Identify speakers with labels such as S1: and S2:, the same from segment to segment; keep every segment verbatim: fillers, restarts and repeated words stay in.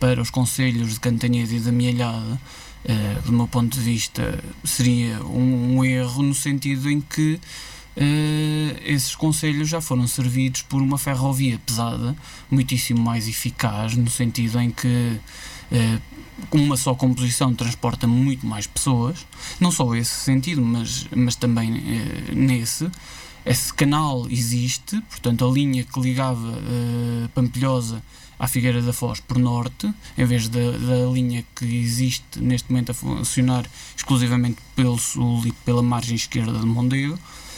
S1: para os concelhos de Cantanhede e da Mielhada, uh, do meu ponto de vista, seria um, um erro no sentido em que Uh, esses concelhos já foram servidos por uma ferrovia pesada, muitíssimo mais eficaz, no sentido em que uh, com uma só composição transporta muito mais pessoas, não só esse sentido, mas, mas também uh, nesse. Esse canal existe, portanto a linha que ligava uh, Pampilhosa à Figueira da Foz por norte, em vez da, da linha que existe neste momento a funcionar exclusivamente pelo sul e pela margem esquerda de Mondego.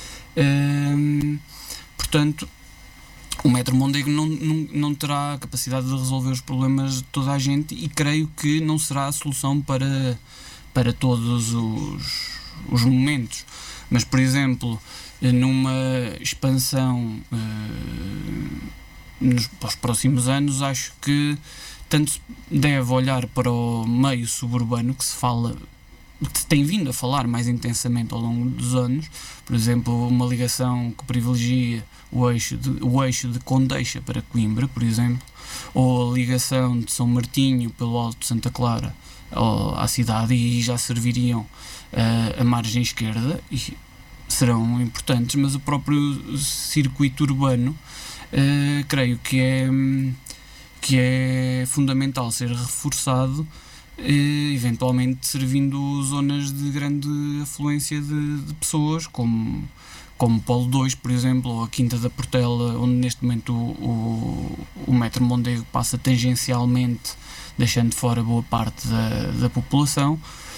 S1: Hum, portanto, o metro Mondego não, não, não terá a capacidade de resolver os problemas de toda a gente, e creio que não será a solução para, para todos os, os momentos. Mas, por exemplo, numa expansão uh, nos, para os próximos anos, acho que tanto se deve olhar para o meio suburbano, que se fala, que se tem vindo a falar mais intensamente ao longo dos anos, por exemplo, uma ligação que privilegia o eixo de, o eixo de Condeixa para Coimbra, por exemplo, ou a ligação de São Martinho pelo Alto de Santa Clara ao, à cidade, e já serviriam uh, a margem esquerda e serão importantes, mas o próprio circuito urbano uh, creio que é, que é fundamental ser reforçado, eventualmente servindo zonas de grande afluência de, de pessoas, como, como Polo dois, por exemplo, ou a Quinta da Portela, onde neste momento o, o, o metro Mondego passa tangencialmente, deixando de fora boa parte da, da população,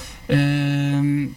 S1: uh,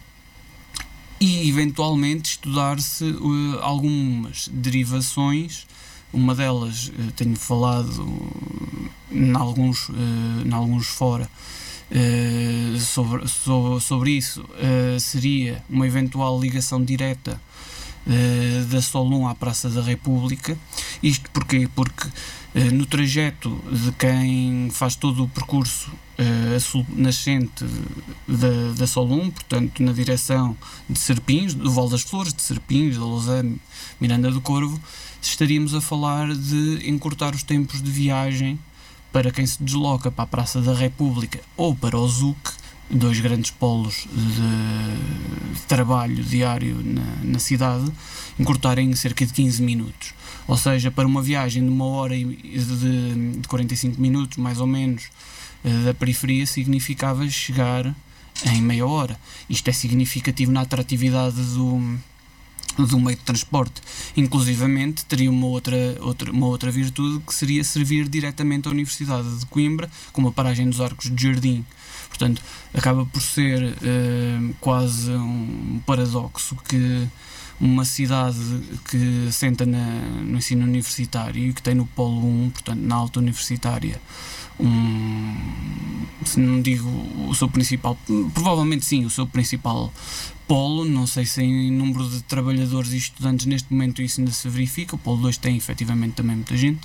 S1: e eventualmente estudar-se uh, algumas derivações. Uma delas, uh, tenho falado em alguns, uh, em alguns fora, Uh, sobre, sobre, sobre isso, uh, seria uma eventual ligação direta uh, da Solum à Praça da República. Isto porquê? Porque uh, no trajeto de quem faz todo o percurso uh, a sul nascente da, da Solum, portanto na direção de Serpins, do Val das Flores, de Serpins, da Lousã, Miranda do Corvo, estaríamos a falar de encurtar os tempos de viagem para quem se desloca para a Praça da República ou para o Z U C, dois grandes polos de, de trabalho diário na, na cidade, encurtarem cerca de quinze minutos. Ou seja, para uma viagem de uma hora e de, de quarenta e cinco minutos, mais ou menos, da periferia, significava chegar em meia hora. Isto é significativo na atratividade do do meio de transporte. Inclusivamente teria uma outra, outra, uma outra virtude, que seria servir diretamente à Universidade de Coimbra, com uma paragem dos Arcos de Jardim. Portanto, acaba por ser uh, quase um paradoxo que uma cidade que assenta na, no ensino universitário e que tem no Polo um, portanto na alta universitária, um, se não digo o seu principal, provavelmente sim, o seu principal polo, não sei se em número de trabalhadores e estudantes neste momento isso ainda se verifica. O Polo dois tem efetivamente também muita gente,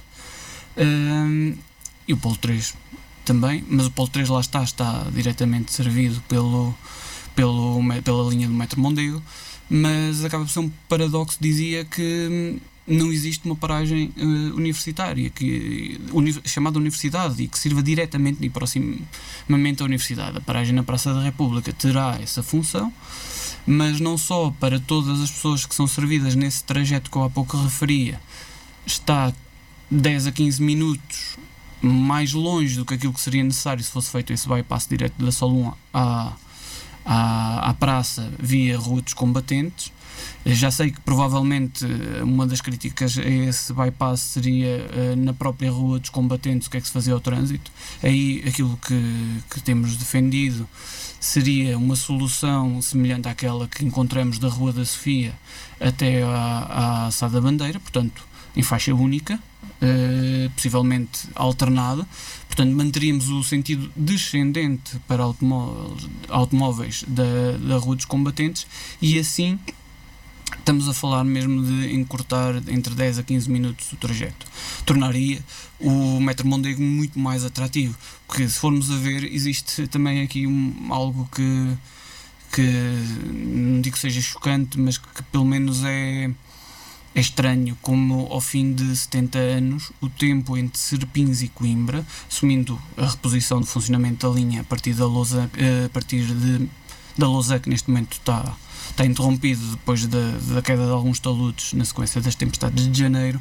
S1: um, e o Polo três também, mas o Polo três lá está, está diretamente servido pelo, pelo, pela linha do metro Mondego, mas acaba por ser um paradoxo. Dizia que não existe uma paragem uh, universitária que, uni, chamada universidade, e que sirva diretamente e proximamente à universidade. A paragem na Praça da República terá essa função, mas não só para todas as pessoas que são servidas nesse trajeto que eu há pouco referia, está dez a quinze minutos mais longe do que aquilo que seria necessário se fosse feito esse bypass direto da Solum à, à, à praça via Rua dos Combatentes. Já sei que provavelmente uma das críticas a esse bypass seria uh, na própria Rua dos Combatentes o que é que se fazia ao trânsito. Aí aquilo que, que temos defendido seria uma solução semelhante àquela que encontramos da Rua da Sofia até à, à Sá da Bandeira, portanto em faixa única, uh, possivelmente alternada. Portanto, manteríamos o sentido descendente para automóveis, automóveis da, da Rua dos Combatentes, e assim estamos a falar mesmo de encurtar entre dez a quinze minutos o trajeto. Tornaria o metro Mondego muito mais atrativo, porque se formos a ver, existe também aqui um, algo que, que não digo que seja chocante, mas que pelo menos é, É estranho como, ao fim de setenta anos, o tempo entre Serpins e Coimbra, assumindo a reposição do funcionamento da linha a partir da Lousa, a partir de, da Lousa, que neste momento está, está interrompido depois da, da queda de alguns taludes na sequência das tempestades de janeiro,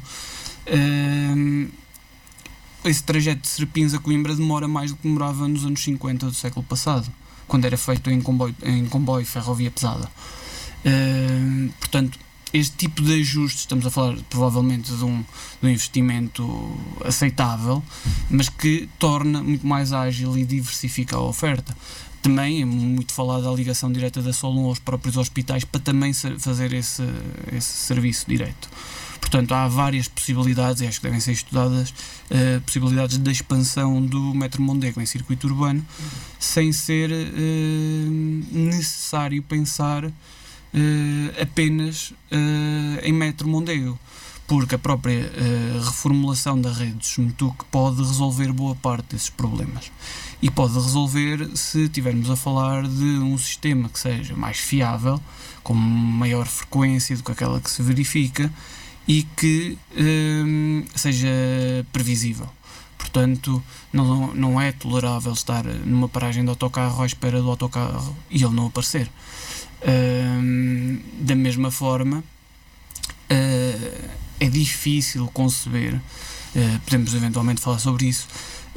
S1: um, esse trajeto de Serpins a Coimbra demora mais do que demorava nos anos cinquenta do século passado, quando era feito em comboio, em comboio ferrovia pesada. Um, portanto, este tipo de ajustes, estamos a falar provavelmente de um, de um investimento aceitável, mas que torna muito mais ágil e diversifica a oferta. Também é muito falado a ligação direta da Solon aos próprios hospitais para também fazer esse, esse serviço direto. Portanto, há várias possibilidades, e acho que devem ser estudadas, uh, possibilidades de expansão do Metro Mondego em circuito urbano, uhum. sem ser uh, necessário pensar Uh, apenas uh, em Metro Mondego, porque a própria uh, reformulação da rede do Smetuc pode resolver boa parte desses problemas, e pode resolver se estivermos a falar de um sistema que seja mais fiável, com maior frequência do que aquela que se verifica, e que uh, seja previsível. Portanto, não, não é tolerável estar numa paragem de autocarro à espera do autocarro e ele não aparecer. Uh, da mesma forma, uh, é difícil conceber, uh, podemos eventualmente falar sobre isso,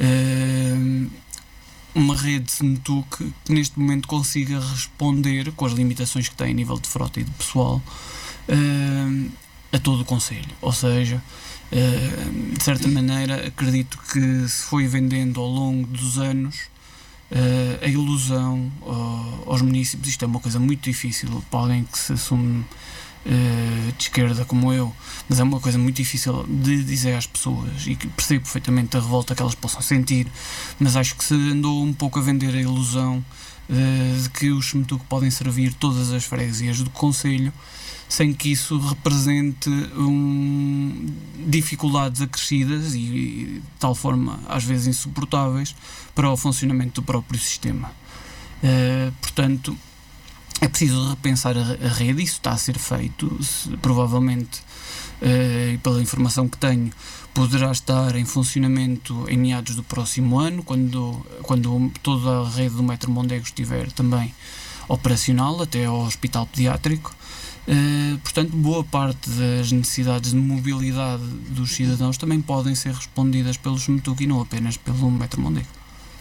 S1: uh, uma rede de Smetuc que neste momento consiga responder, com as limitações que tem a nível de frota e de pessoal, uh, a todo o concelho. Ou seja, uh, de certa maneira, acredito que se foi vendendo ao longo dos anos Uh, a ilusão uh, aos municípios. Isto é uma coisa muito difícil para alguém que se assume uh, de esquerda como eu, mas é uma coisa muito difícil de dizer às pessoas, e que percebo perfeitamente a revolta que elas possam sentir, mas acho que se andou um pouco a vender a ilusão uh, de que os Smetuc podem servir todas as freguesias do concelho, sem que isso represente um, dificuldades acrescidas e, e de tal forma às vezes insuportáveis para o funcionamento do próprio sistema. Uh, portanto, é preciso repensar a, a rede. Isso está a ser feito, se, provavelmente, uh, e pela informação que tenho, poderá estar em funcionamento em meados do próximo ano, quando, quando toda a rede do Metro Mondego estiver também operacional, até ao hospital pediátrico. Uh, portanto, boa parte das necessidades de mobilidade dos cidadãos também podem ser respondidas pelos Smetuc e não apenas pelo Metro Mondego.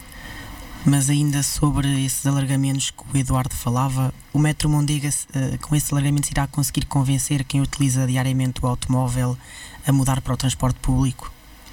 S2: Mas ainda sobre esses alargamentos que o Eduardo falava, o Metro Mondego, uh, com esses alargamentos, irá conseguir convencer quem utiliza diariamente o automóvel a mudar para o transporte público?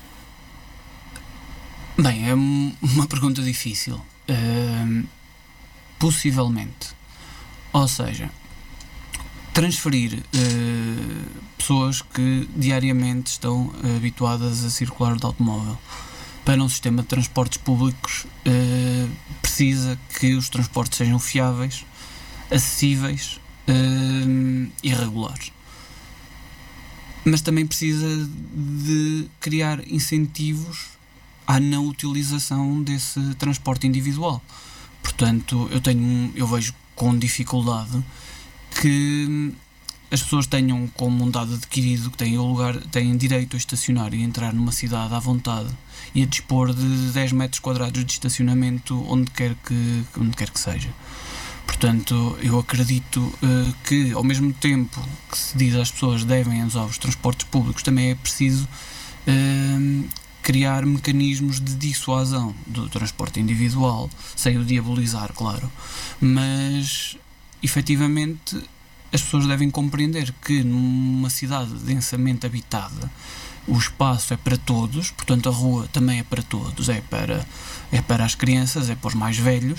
S1: Bem, é uma pergunta difícil. Uh, possivelmente. Ou seja, transferir uh, pessoas que diariamente estão uh, habituadas a circular de automóvel para um sistema de transportes públicos uh, precisa que os transportes sejam fiáveis, acessíveis uh, e regulares. Mas também precisa de criar incentivos à não utilização desse transporte individual. Portanto, eu tenho, eu vejo com dificuldade que as pessoas tenham como um dado adquirido que têm, o lugar, têm direito a estacionar e entrar numa cidade à vontade e a dispor de dez metros quadrados de estacionamento onde quer que, onde quer que seja. Portanto, eu acredito uh, que, ao mesmo tempo que se diz às pessoas que devem usar os transportes públicos, também é preciso uh, criar mecanismos de dissuasão do transporte individual, sem o diabolizar, claro, mas efetivamente as pessoas devem compreender que numa cidade densamente habitada o espaço é para todos, portanto a rua também é para todos, é para, é para as crianças, é para os mais velhos,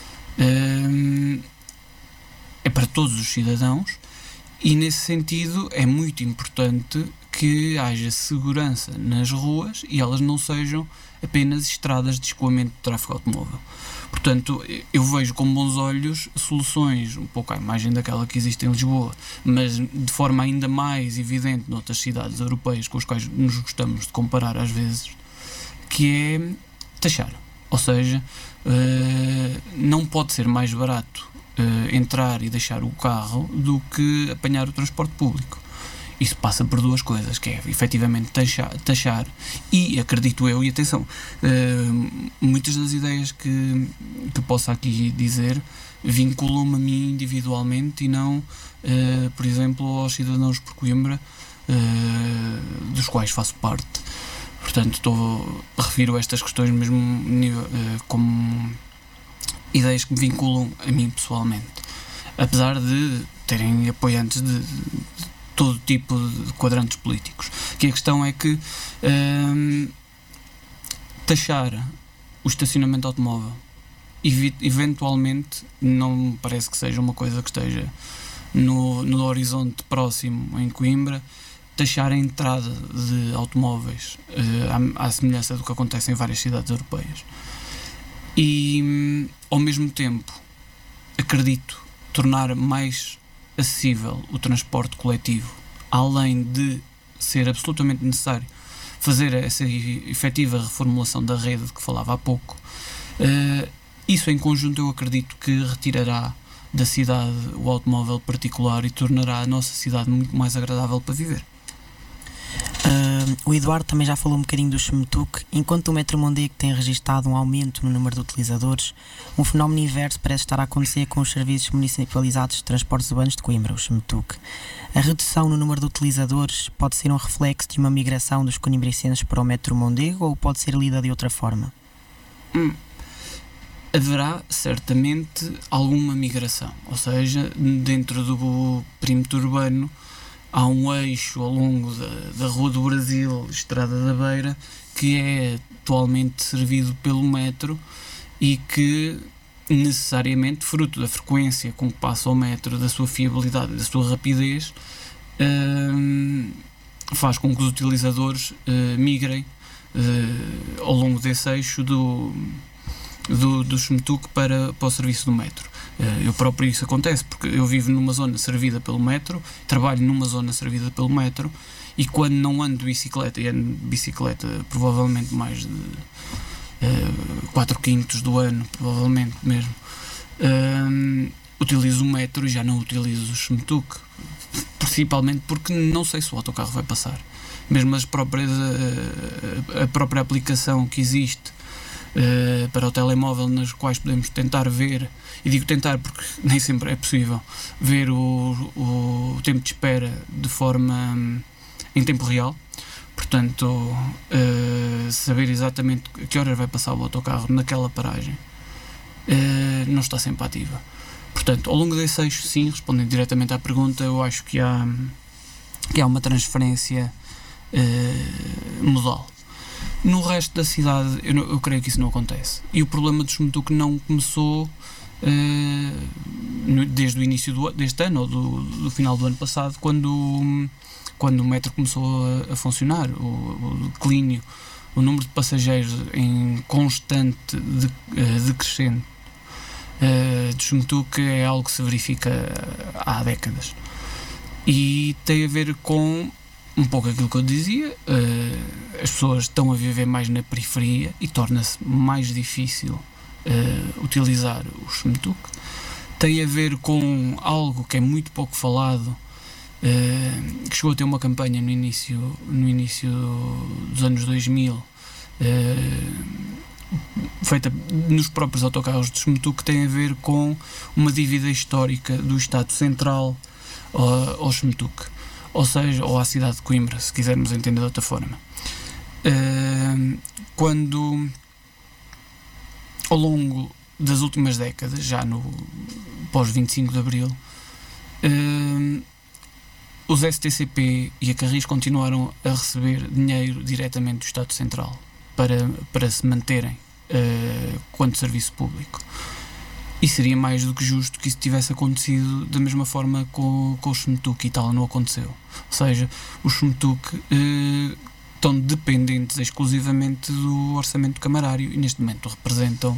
S1: é para todos os cidadãos, e nesse sentido é muito importante que haja segurança nas ruas e elas não sejam apenas estradas de escoamento de tráfego automóvel. Portanto, eu vejo com bons olhos soluções, um pouco à imagem daquela que existe em Lisboa, mas de forma ainda mais evidente noutras cidades europeias com as quais nos gostamos de comparar às vezes, que é taxar. Ou seja, uh, não pode ser mais barato uh, entrar e deixar o carro do que apanhar o transporte público. isso passa por duas coisas, que é efetivamente taxar, taxar e, acredito eu, e atenção, uh, muitas das ideias que, que posso aqui dizer vinculam-me a mim individualmente e não, uh, por exemplo, aos cidadãos por Coimbra, uh, dos quais faço parte. Portanto, estou, refiro estas questões mesmo uh, como ideias que me vinculam a mim pessoalmente, apesar de terem apoiantes de, de, de todo tipo de quadrantes políticos. Que a questão é que hum, taxar o estacionamento automóvel eventualmente não me parece que seja uma coisa que esteja no, no horizonte próximo em Coimbra. Taxar a entrada de automóveis uh, à, à semelhança do que acontece em várias cidades europeias. E hum, ao mesmo tempo acredito tornar mais acessível o transporte coletivo, além de ser absolutamente necessário fazer essa efetiva reformulação da rede de que falava há pouco. Uh, isso em conjunto eu acredito que retirará da cidade o automóvel particular e tornará a nossa cidade muito mais agradável para viver.
S2: Uh, o Eduardo também já falou um bocadinho do Xmetuc. Enquanto o Metro Mondego tem registado um aumento no número de utilizadores, um fenómeno inverso parece estar a acontecer com os serviços municipalizados de transportes urbanos de Coimbra, o Xmetuc. A redução no número de utilizadores pode ser um reflexo de uma migração dos coimbricenses para o Metro Mondego ou pode ser lida de outra forma?
S1: Hum. Haverá certamente alguma migração, ou seja, dentro do perímetro urbano há um eixo ao longo da, da Rua do Brasil, Estrada da Beira, que é atualmente servido pelo metro e que necessariamente, fruto da frequência com que passa o metro, da sua fiabilidade e da sua rapidez, hum, faz com que os utilizadores uh, migrem uh, ao longo desse eixo do do, do Xmetuc para, para o serviço do metro. Eu próprio, isso acontece porque eu vivo numa zona servida pelo metro, trabalho numa zona servida pelo metro, e quando não ando de bicicleta, e ando de bicicleta provavelmente mais de uh, quatro quintos do ano, provavelmente mesmo, uh, utilizo o metro e já não utilizo o Xmetuc, principalmente porque não sei se o autocarro vai passar. Mesmo as próprias, a, a própria aplicação que existe Uh, para o telemóvel, nas quais podemos tentar ver, e digo tentar porque nem sempre é possível, ver o, o tempo de espera de forma um, em tempo real, portanto uh, saber exatamente a que horas vai passar o autocarro naquela paragem uh, não está sempre ativa. Portanto, ao longo desse eixo, sim, respondendo diretamente à pergunta, eu acho que há, que há uma transferência uh, modal. No resto da cidade, eu, não, eu creio que isso não acontece. E o problema do Xmetuc não começou uh, no, desde o início do, deste ano, ou do, do final do ano passado, quando, quando o metro começou a, a funcionar. O, o declínio, o número de passageiros em constante de, uh, decrescente uh, do Xmetuc é algo que se verifica há décadas. E tem a ver com um pouco aquilo que eu dizia, uh, as pessoas estão a viver mais na periferia e torna-se mais difícil uh, utilizar o Xmetuc. Tem a ver com algo que é muito pouco falado, uh, que chegou a ter uma campanha no início, no início dos anos dois mil, uh, feita nos próprios autocarros de Xmetuc, que tem a ver com uma dívida histórica do Estado Central uh, ao Xmetuc. Ou seja, ou à cidade de Coimbra, se quisermos entender de outra forma. Uh, quando, ao longo das últimas décadas, já no pós vinte e cinco de Abril, uh, os S T C P e a Carris continuaram a receber dinheiro diretamente do Estado Central para, para se manterem uh, quanto serviço público. E seria mais do que justo que isso tivesse acontecido da mesma forma com, com o Xmetuc, e tal não aconteceu. Ou seja, os Xmetuc eh, estão dependentes exclusivamente do orçamento camarário e neste momento representam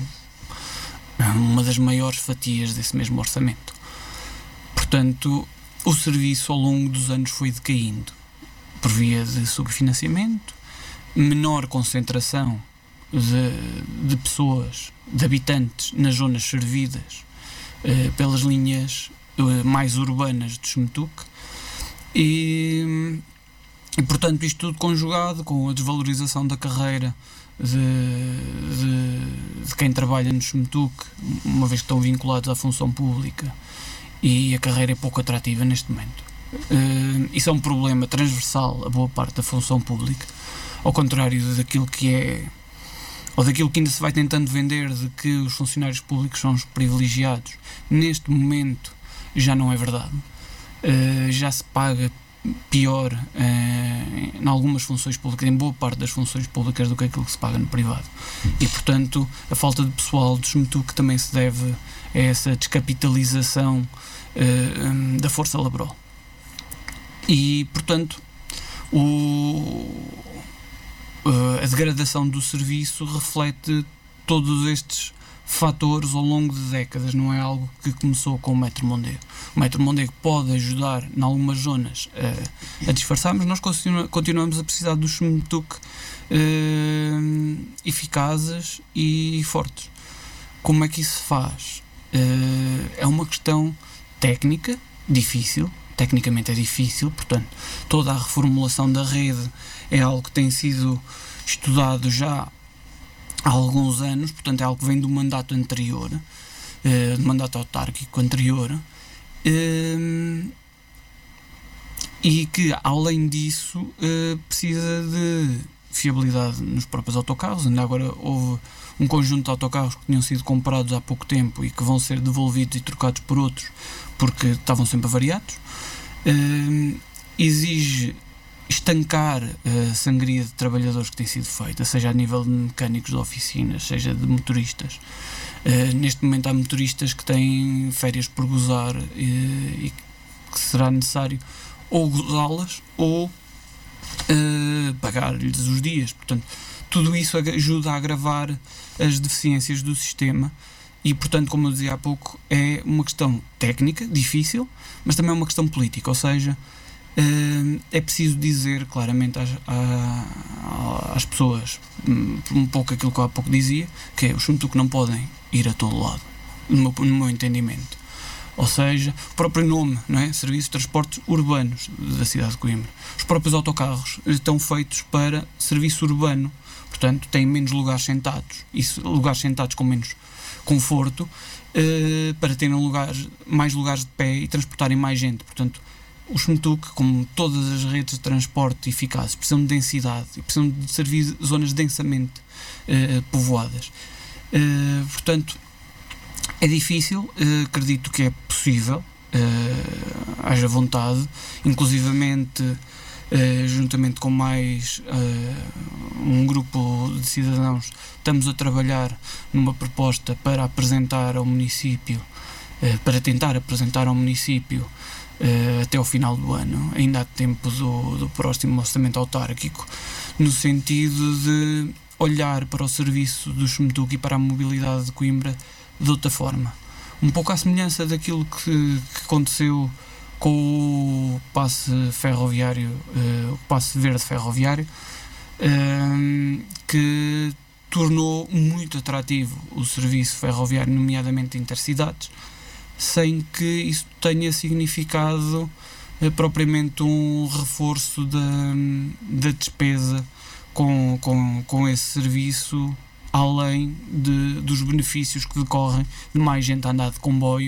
S1: uma das maiores fatias desse mesmo orçamento. Portanto, o serviço ao longo dos anos foi decaindo por via de subfinanciamento, menor concentração de, de pessoas, de habitantes nas zonas servidas uh, pelas linhas uh, mais urbanas de Xmetuc, E, e portanto isto tudo conjugado com a desvalorização da carreira de, de, de quem trabalha no SMTUC, uma vez que estão vinculados à função pública, e a carreira é pouco atrativa neste momento. Uh, isso é um problema transversal a boa parte da função pública, ao contrário daquilo que é, ou daquilo que ainda se vai tentando vender, de que os funcionários públicos são os privilegiados. Neste momento já não é verdade. Uh, já se paga pior uh, em algumas funções públicas, em boa parte das funções públicas, do que aquilo que se paga no privado. E portanto a falta de pessoal do SMTUC também se deve a essa descapitalização uh, um, da força laboral. E portanto o, uh, a degradação do serviço reflete todos estes fatores ao longo de décadas, não é algo que começou com o Metro Mondego. O Metro Mondego pode ajudar em algumas zonas a, a disfarçar, mas nós continu, continuamos a precisar dos SMTUC uh, eficazes e fortes. Como é que isso se faz? Uh, é uma questão técnica, difícil, tecnicamente é difícil, portanto toda a reformulação da rede é algo que tem sido estudado já há alguns anos, portanto é algo que vem do mandato anterior, uh, do mandato autárquico anterior, uh, e que além disso uh, precisa de fiabilidade nos próprios autocarros. Ainda agora houve um conjunto de autocarros que tinham sido comprados há pouco tempo e que vão ser devolvidos e trocados por outros porque estavam sempre avariados. Uh, exige estancar a sangria de trabalhadores que tem sido feita, seja a nível de mecânicos de oficinas, seja de motoristas. Uh, neste momento há motoristas que têm férias por gozar e, e que será necessário ou gozá-las ou uh, pagar-lhes os dias. Portanto, tudo isso ajuda a agravar as deficiências do sistema e, portanto, como eu dizia há pouco, é uma questão técnica, difícil, mas também é uma questão política, ou seja, Uh, é preciso dizer claramente às, às pessoas um, um pouco aquilo que eu há pouco dizia, que é os SMTUC não podem ir a todo lado, no meu, no meu entendimento. Ou seja, o próprio nome, não é? Serviços de Transportes Urbanos da cidade de Coimbra. Os próprios autocarros estão feitos para serviço urbano, portanto têm menos lugares sentados, isso, lugares sentados com menos conforto, uh, para terem lugares, mais lugares de pé e transportarem mais gente. Portanto, os SMTUC, como todas as redes de transporte eficazes, precisam de densidade e precisam de servir zonas densamente uh, povoadas. Uh, portanto, é difícil, uh, acredito que é possível, uh, haja vontade, inclusivamente, uh, juntamente com mais uh, um grupo de cidadãos, estamos a trabalhar numa proposta para apresentar ao município, uh, para tentar apresentar ao município Uh, até ao final do ano, ainda há tempo do, do próximo orçamento autárquico, no sentido de olhar para o serviço do SMTUC e para a mobilidade de Coimbra de outra forma, um pouco à semelhança daquilo que, que aconteceu com o passe ferroviário, uh, o passe verde ferroviário, uh, que tornou muito atrativo o serviço ferroviário, nomeadamente intercidades, sem que isso tenha significado eh, propriamente um reforço da, da despesa com, com, com esse serviço, além de, dos benefícios que decorrem de mais gente a andar de comboio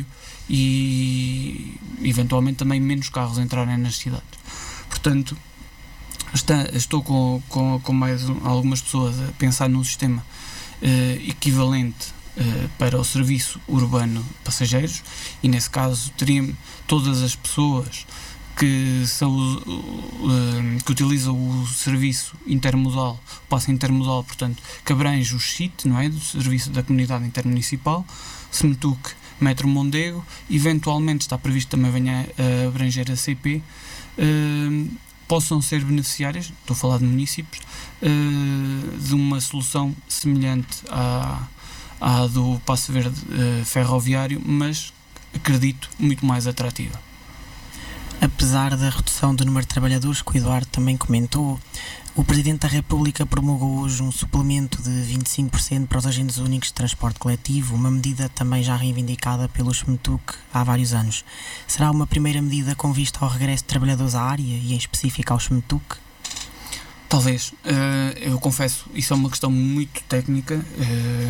S1: e eventualmente também menos carros entrarem nas cidades. Portanto, está, estou com, com, com mais algumas pessoas a pensar num sistema eh, equivalente Uh, para o serviço urbano de passageiros, e nesse caso teríamos todas as pessoas que, são, uh, que utilizam o serviço intermodal, o passe intermodal, portanto, que abrange o S I T, não é? Do Serviço da Comunidade Intermunicipal, SMTUC, Metro Mondego, eventualmente está previsto também venha a abranger a C P, uh, possam ser beneficiárias, estou a falar de municípios, uh, de uma solução semelhante à à do passe verde uh, ferroviário, mas acredito muito mais atrativa.
S2: Apesar da redução do número de trabalhadores, que o Eduardo também comentou, O Presidente da República promulgou hoje um suplemento de vinte e cinco por cento para os agentes únicos de transporte coletivo, uma medida também já reivindicada pelo SMTUC há vários anos. Será uma primeira medida com vista ao regresso de trabalhadores à área e em específico ao SMTUC?
S1: Talvez. Uh, eu confesso, isso é uma questão muito técnica. Uh,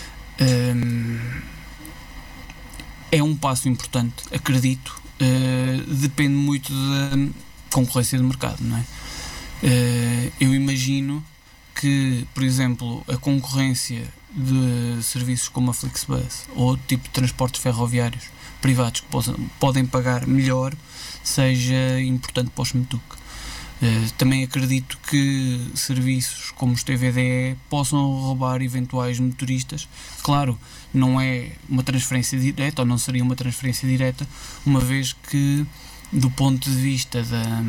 S1: um, é um passo importante, acredito. Uh, depende muito da concorrência do mercado, não é? Uh, eu imagino que, por exemplo, a concorrência de serviços como a Flixbus ou outro tipo de transportes ferroviários privados que possam, podem pagar melhor seja importante para o SMTUC. Uh, também acredito que serviços como os T V D E possam roubar eventuais motoristas. Claro, não é uma transferência direta, ou não seria uma transferência direta, uma vez que, do ponto de vista da,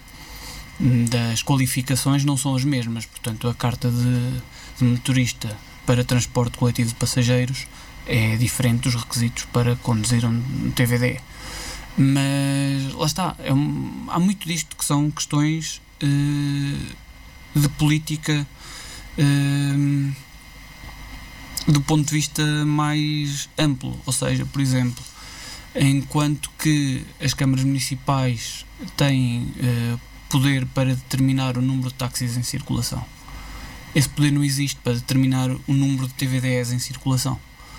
S1: das qualificações, não são as mesmas. Portanto, a carta de, de motorista para transporte coletivo de passageiros é diferente dos requisitos para conduzir um T V D E. Mas lá está, é um, há muito disto que são questões uh, de política uh, do ponto de vista mais amplo. Ou seja, por exemplo, enquanto que as câmaras municipais têm uh, poder para determinar o número de táxis em circulação, esse poder não existe para determinar o número de T V D Es em circulação.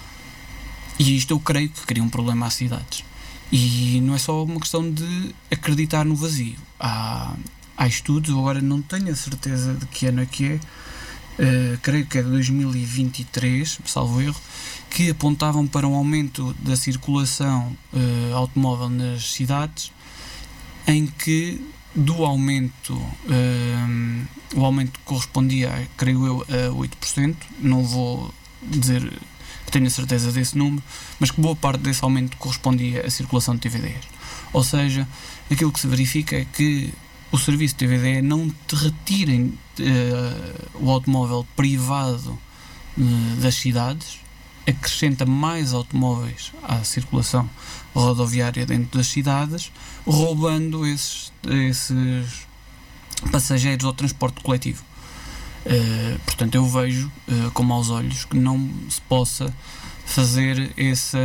S1: E isto eu creio que cria um problema às cidades. E não é só uma questão de acreditar no vazio. Há, há estudos, eu agora não tenho a certeza de que ano é que é, uh, creio que é de dois mil e vinte e três, salvo erro, que apontavam para um aumento da circulação uh, automóvel nas cidades, em que do aumento, uh, o aumento correspondia, creio eu, a oito por cento, não vou dizer que tenho a certeza desse número, mas que boa parte desse aumento correspondia à circulação de T V D Es. Ou seja, aquilo que se verifica é que o serviço de T V D E não te retirem uh, o automóvel privado uh, das cidades, acrescenta mais automóveis à circulação rodoviária dentro das cidades, roubando esses, esses passageiros ao transporte coletivo. Uh, portanto, eu vejo uh, com maus olhos que não se possa fazer essa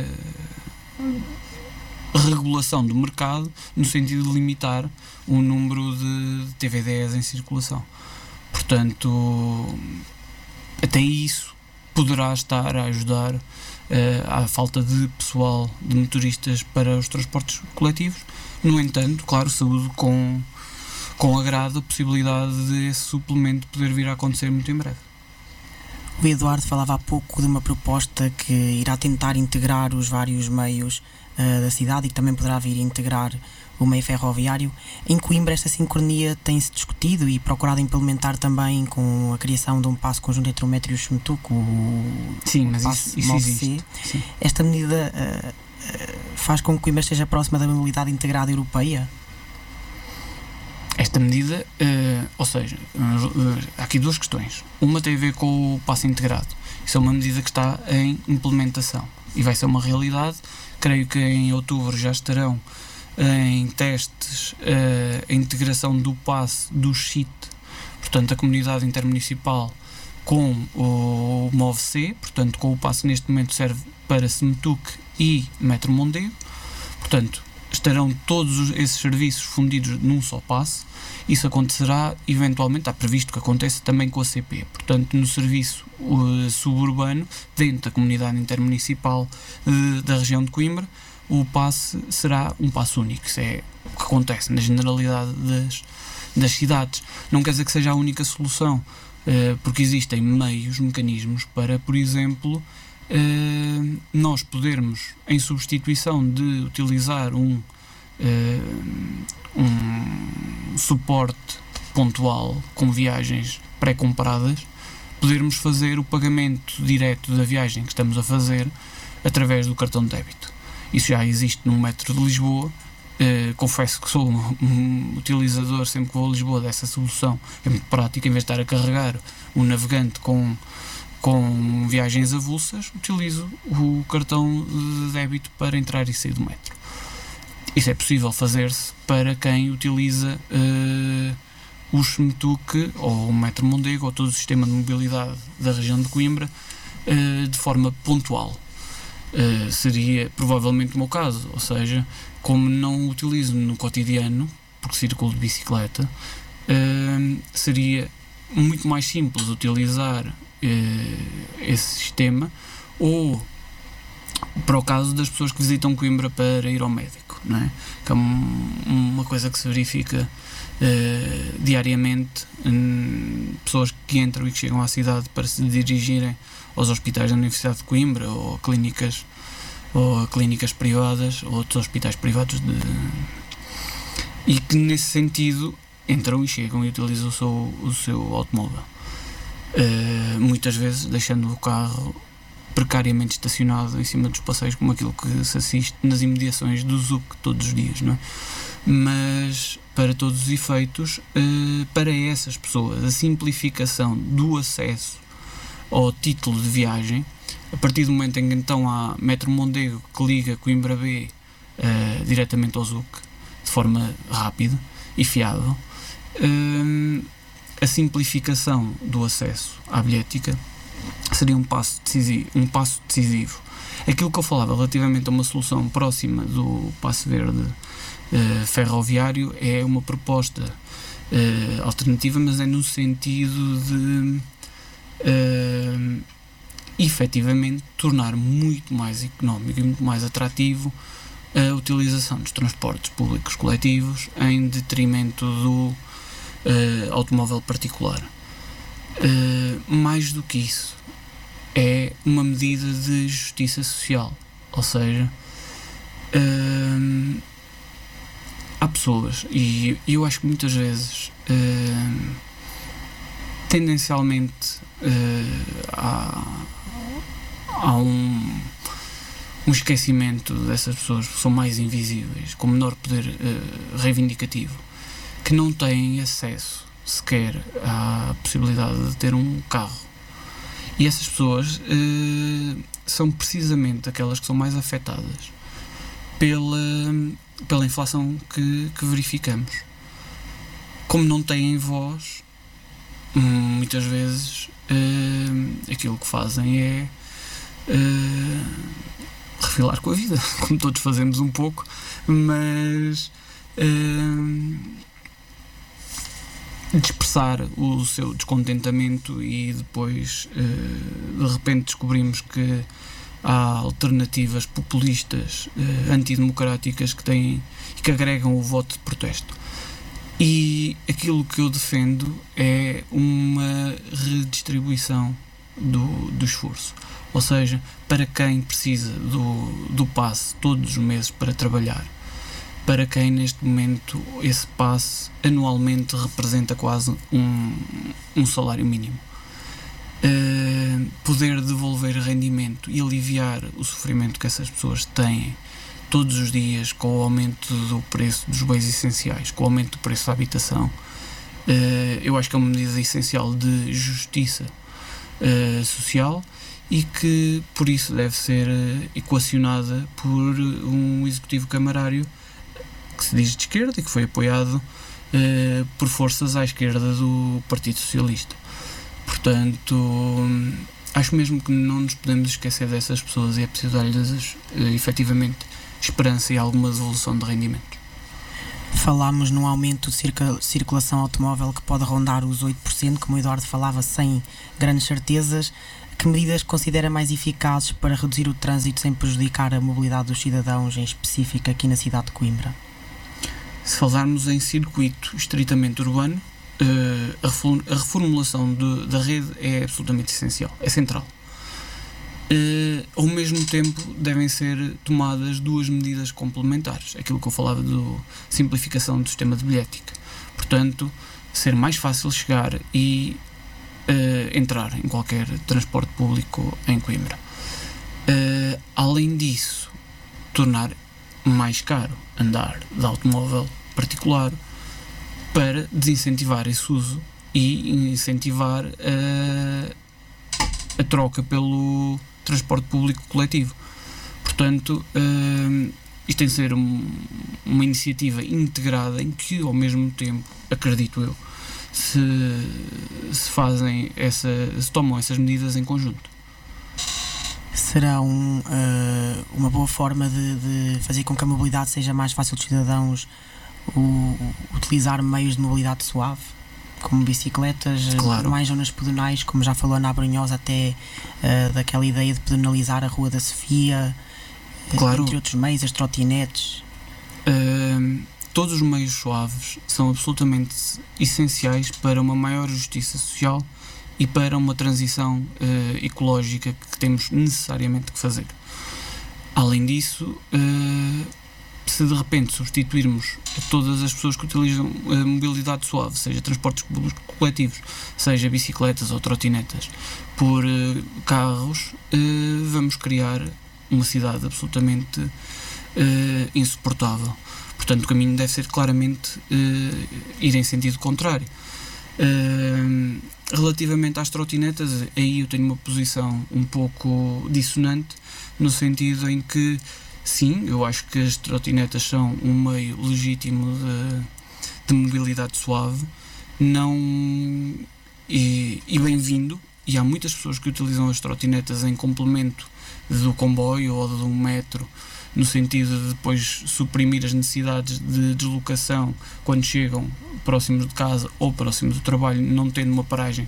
S1: regulação do mercado no sentido de limitar o número de T V D Es em circulação. Portanto, até isso poderá estar a ajudar uh, à falta de pessoal, de motoristas para os transportes coletivos. No entanto, claro, saúdo com com agrado a possibilidade de esse suplemento poder vir a acontecer muito em breve.
S2: O Eduardo falava há pouco de uma proposta que irá tentar integrar os vários meios uh, da cidade e que também poderá vir a integrar o meio ferroviário. Em Coimbra esta sincronia tem-se discutido e procurado implementar também com a criação de um passo conjunto entre o metro e o SMTUC, o
S1: Sim, mas
S2: passo
S1: isso, isso existe. Sim.
S2: Esta medida uh, uh, faz com que Coimbra esteja próxima da mobilidade integrada europeia?
S1: Esta medida, uh, ou seja, uh, há aqui duas questões. Uma tem a ver com o passo integrado. Isso é uma medida que está em implementação e vai ser uma realidade. Creio que em outubro já estarão em testes uh, a integração do passe do S I T, portanto a comunidade intermunicipal, com o MOVE-C, portanto com o passe que neste momento serve para SMTUC e Metro Mondego. Portanto, estarão todos esses serviços fundidos num só passe. Isso acontecerá eventualmente, está previsto que aconteça também com a C P, portanto no serviço uh, suburbano, dentro da comunidade intermunicipal uh, da região de Coimbra, o passe será um passe único. Isso é o que acontece na generalidade das, das cidades. Não quer dizer que seja a única solução, uh, porque existem meios, mecanismos para, por exemplo, Uh, nós podermos, em substituição de utilizar um, uh, um suporte pontual com viagens pré-compradas, podermos fazer o pagamento direto da viagem que estamos a fazer através do cartão de débito. Isso já existe no metro de Lisboa. Uh, confesso que sou um, um utilizador, sempre que vou a Lisboa, dessa solução. É muito prático, em vez de estar a carregar o navegante com com viagens avulsas, utilizo o cartão de débito para entrar e sair do metro. Isso é possível fazer-se para quem utiliza uh, o Xmetuque ou o Metro Mondego ou todo o sistema de mobilidade da região de Coimbra uh, de forma pontual. Uh, seria provavelmente o meu caso, ou seja, como não o utilizo no cotidiano, porque circulo de bicicleta, uh, seria muito mais simples utilizar uh, esse sistema, ou para o caso das pessoas que visitam Coimbra para ir ao médico, não é? Que é um, uma coisa que se verifica uh, diariamente, um, pessoas que entram e que chegam à cidade para se dirigirem aos hospitais da Universidade de Coimbra ou a clínicas, ou a clínicas privadas ou outros hospitais privados de... e que nesse sentido entram e chegam e utilizam o seu, o seu automóvel, uh, muitas vezes deixando o carro precariamente estacionado em cima dos passeios, como aquilo que se assiste nas imediações do Z U C todos os dias, não é? Mas para todos os efeitos, uh, para essas pessoas, a simplificação do acesso ao título de viagem, a partir do momento em que então há Metro Mondego que liga Coimbra B uh, diretamente ao Z U C de forma rápida e fiável, uh, a simplificação do acesso à bilhética seria um passo decisivo, um passo decisivo. Aquilo que eu falava relativamente a uma solução próxima do passe verde uh, ferroviário é uma proposta uh, alternativa, mas é no sentido de uh, efetivamente tornar muito mais económico e muito mais atrativo a utilização dos transportes públicos coletivos em detrimento do uh, automóvel particular. Uh, mais do que isso, é uma medida de justiça social, ou seja, uh, há pessoas, e eu acho que muitas vezes uh, tendencialmente uh, há, há um, um esquecimento dessas pessoas que são mais invisíveis, com menor poder uh, reivindicativo, que não têm acesso sequer à possibilidade de ter um carro. E essas pessoas uh, são precisamente aquelas que são mais afetadas pela, pela inflação que, que verificamos. Como não têm voz, muitas vezes uh, aquilo que fazem é uh, refilar com a vida, como todos fazemos um pouco, mas uh, dispersar o seu descontentamento, e depois uh, de repente descobrimos que há alternativas populistas, uh, antidemocráticas que têm e que agregam o voto de protesto. E aquilo que eu defendo é uma redistribuição do, do esforço, ou seja, para quem precisa do, do passe todos os meses para trabalhar, para quem neste momento esse passe anualmente representa quase um, um salário mínimo. Uh, poder devolver rendimento e aliviar o sofrimento que essas pessoas têm todos os dias com o aumento do preço dos bens essenciais, com o aumento do preço da habitação, uh, eu acho que é uma medida essencial de justiça uh, social, e que por isso deve ser uh, equacionada por um executivo camarário que se diz de esquerda e que foi apoiado uh, por forças à esquerda do Partido Socialista. Portanto, um, acho mesmo que não nos podemos esquecer dessas pessoas, e é preciso dar-lhes uh, efetivamente esperança e alguma devolução de rendimentos.
S2: Falámos num aumento de circula- circulação automóvel que pode rondar os oito por cento, como o Eduardo falava, sem grandes certezas. Que medidas considera mais eficazes para reduzir o trânsito sem prejudicar a mobilidade dos cidadãos, em específico aqui na cidade de Coimbra?
S1: Se falarmos em circuito estritamente urbano, uh, a reformulação de, da rede é absolutamente essencial, é central. Uh, ao mesmo tempo, devem ser tomadas duas medidas complementares, aquilo que eu falava da simplificação do sistema de bilhética. Portanto, ser mais fácil chegar e uh, entrar em qualquer transporte público em Coimbra. Uh, além disso, tornar mais caro andar de automóvel particular, para desincentivar esse uso e incentivar a, a troca pelo transporte público coletivo. Portanto, uh, isto tem de ser um, uma iniciativa integrada em que, ao mesmo tempo, acredito eu, se, se fazem essa, se tomam essas medidas em conjunto.
S2: Será um, uh, uma boa forma de, de fazer com que a mobilidade seja mais fácil dos cidadãos, o, o, utilizar meios de mobilidade suave, como bicicletas,
S1: claro.
S2: mais zonas pedonais, como já falou na Abrunhosa, até uh, daquela ideia de pedonalizar a Rua da Sofia,
S1: claro.
S2: Entre outros meios, as trotinetes.
S1: Uh, todos os meios suaves são absolutamente essenciais para uma maior justiça social e para uma transição uh, ecológica que temos necessariamente que fazer. Além disso, uh, se de repente substituirmos todas as pessoas que utilizam a mobilidade suave, seja transportes coletivos, seja bicicletas ou trotinetas, por uh, carros, uh, vamos criar uma cidade absolutamente uh, insuportável. Portanto, o caminho deve ser claramente uh, ir em sentido contrário. Uh, relativamente às trotinetas, aí eu tenho uma posição um pouco dissonante, no sentido em que, sim, eu acho que as trotinetas são um meio legítimo de, de mobilidade suave, não, e, e bem-vindo, e há muitas pessoas que utilizam as trotinetas em complemento do comboio ou do metro, no sentido de depois suprimir as necessidades de deslocação quando chegam próximos de casa ou próximos do trabalho, não tendo uma paragem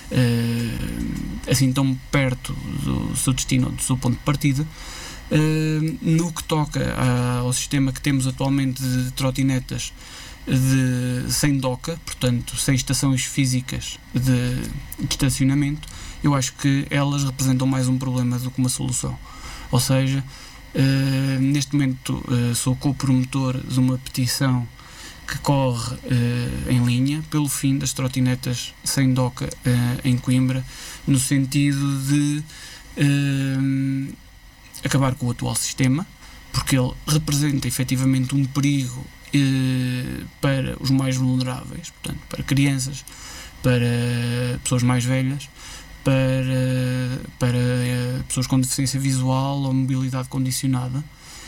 S1: uh, assim tão perto do seu destino ou do seu ponto de partida. Uh, no que toca a, ao sistema que temos atualmente de trotinetas de, sem doca, portanto sem estações físicas de, de estacionamento, eu acho que elas representam mais um problema do que uma solução. Ou seja, Uh, neste momento uh, sou co-promotor de uma petição que corre uh, em linha pelo fim das trotinetas sem doca uh, em Coimbra, no sentido de uh, acabar com o atual sistema, porque ele representa efetivamente um perigo uh, para os mais vulneráveis, portanto para crianças, para pessoas mais velhas, para, para pessoas com deficiência visual ou mobilidade condicionada,